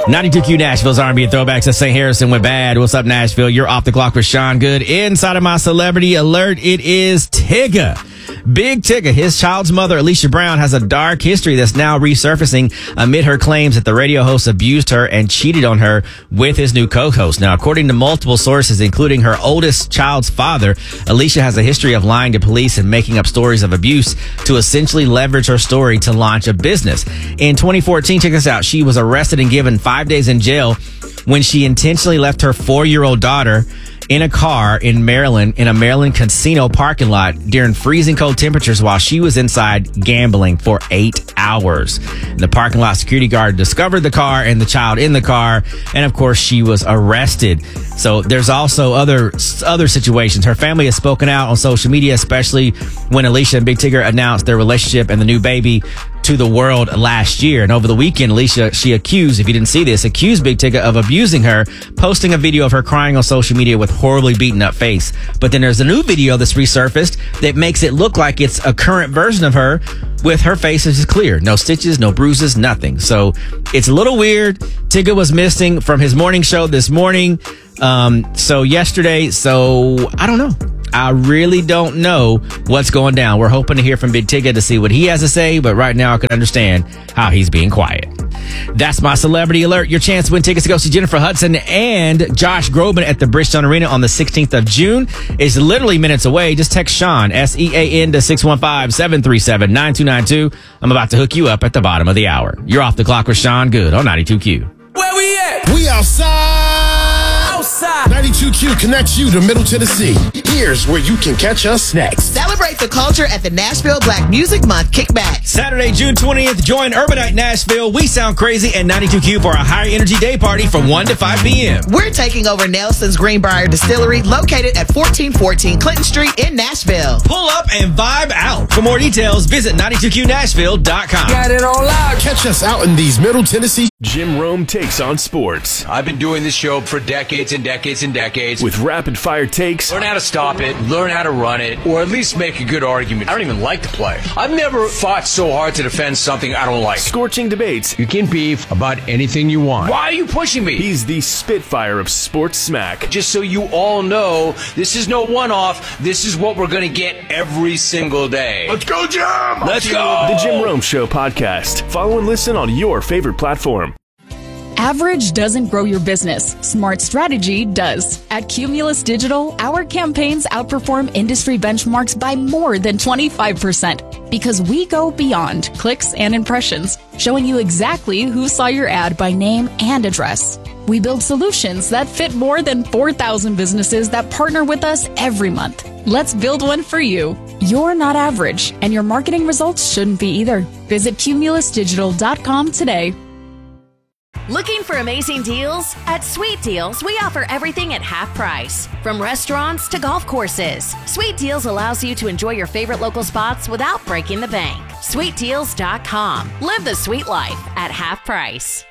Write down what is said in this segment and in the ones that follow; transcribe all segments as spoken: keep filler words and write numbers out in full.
ninety-two Q Nashville's R and B and throwbacks at Saint Harrison with Bad. What's up, Nashville? You're off the clock with Sean Good. Inside of my celebrity alert, it is Tigger. Big Tigger, his child's mother, Alicia Brown, has a dark history that's now resurfacing amid her claims that the radio host abused her and cheated on her with his new co-host. Now, according to multiple sources, including her oldest child's father, Alicia has a history of lying to police and making up stories of abuse to essentially leverage her story to launch a business. In twenty fourteen, check this out, she was arrested and given five days in jail when she intentionally left her four-year-old daughter in a car in Maryland, in a Maryland casino parking lot during freezing cold temperatures while she was inside gambling for eight hours. The parking lot security guard discovered the car and the child in the car, and of course she was arrested. So there's also other other situations. Her family has spoken out on social media, especially when Alicia and Big Tigger announced their relationship and the new baby to the world last year. And over the weekend, Alicia, she accused, if you didn't see this, accused Big Tigger of abusing her, posting a video of her crying on social media with horribly beaten up face. But then there's a new video that's resurfaced that makes it look like it's a current version of her with her face is clear. No stitches, no bruises, nothing. So it's a little weird. Tigger was missing from his morning show this morning. Um, so yesterday, so I don't know. I really don't know what's going down. We're hoping to hear from Big Tigger to see what he has to say, but right now I can understand how he's being quiet. That's my celebrity alert. Your chance to win tickets to go see Jennifer Hudson and Josh Groban at the Bridgestone Arena on the sixteenth of June is literally minutes away. Just text Sean, S E A N, to six one five, seven three seven, nine two nine two. I'm about to hook you up at the bottom of the hour. You're off the clock with Sean Good on ninety-two Q. Where we at? We outside. Outside. ninety-two Q connects you to Middle Tennessee. Here's where you can catch us next. Celebrate the culture at the Nashville Black Music Month Kickback. Saturday, June twentieth, join Urbanite Nashville, We Sound Crazy, and ninety-two Q for a high energy day party from one to five p.m. We're taking over Nelson's Greenbrier Distillery, located at fourteen fourteen Clinton Street in Nashville. Pull up and vibe out. For more details, visit ninety-two Q Nashville dot com. Got it on loud. Catch us out in these Middle Tennessee. Jim Rome takes on sports I've been doing this show for decades and decades and decades. with rapid fire takes, Learn how to stop it, learn how to run it, or at least make a good argument. I don't even like to play. I've never fought so hard to defend something I don't like. scorching debates. You can beef about anything you want. Why are you pushing me? He's the Spitfire of sports smack. Just so you all know, this is no one-off. This is what we're going to get every single day. Let's go, Jim! Let's go! The Jim Rome Show podcast. Follow and listen on your favorite platform. Average doesn't grow your business. Smart strategy does. At Cumulus Digital, our campaigns outperform industry benchmarks by more than twenty-five percent because we go beyond clicks and impressions, showing you exactly who saw your ad by name and address. We build solutions that fit more than four thousand businesses that partner with us every month. Let's build one for you. You're not average, and your marketing results shouldn't be either. Visit cumulus digital dot com today. Looking for amazing deals? At Sweet Deals, we offer everything at half price. From restaurants to golf courses, Sweet Deals allows you to enjoy your favorite local spots without breaking the bank. sweet deals dot com. Live the sweet life at half price.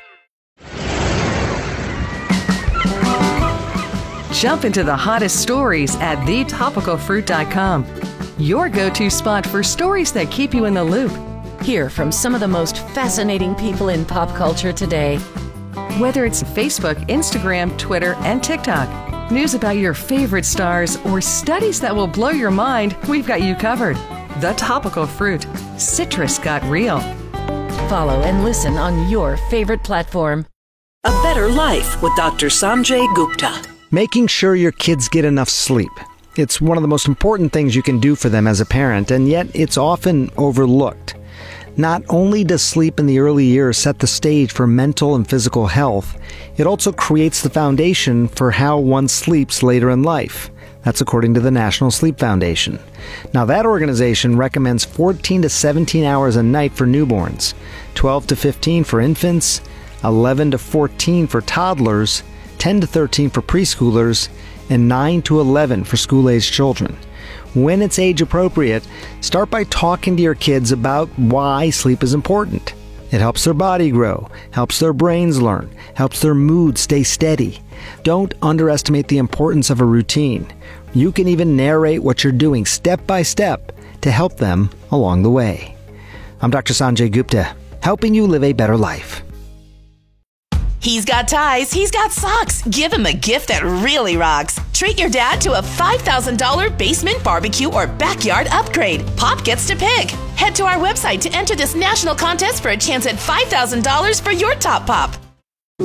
Jump into the hottest stories at the topical fruit dot com. Your go-to spot for stories that keep you in the loop. Hear from some of the most fascinating people in pop culture today. Whether it's Facebook, Instagram, Twitter, and TikTok, news about your favorite stars, or studies that will blow your mind, we've got you covered. The Topical Fruit. Citrus got real. Follow and listen on your favorite platform. A Better Life with Doctor Sanjay Gupta. Making sure your kids get enough sleep. It's one of the most important things you can do for them as a parent, and yet it's often overlooked. Not only does sleep in the early years set the stage for mental and physical health, it also creates the foundation for how one sleeps later in life. That's according to the National Sleep Foundation. Now, that organization recommends fourteen to seventeen hours a night for newborns, twelve to fifteen for infants, eleven to fourteen for toddlers, ten to thirteen for preschoolers, and nine to eleven for school-aged children. When it's age appropriate, start by talking to your kids about why sleep is important. It helps their body grow, helps their brains learn, helps their mood stay steady. Don't underestimate the importance of a routine. You can even narrate what you're doing step by step to help them along the way. I'm Doctor Sanjay Gupta, helping you live a better life. He's got ties, he's got socks. Give him a gift that really rocks. Treat your dad to a five thousand dollars basement barbecue or backyard upgrade. Pop gets to pick. Head to our website to enter this national contest for a chance at five thousand dollars for your top pop.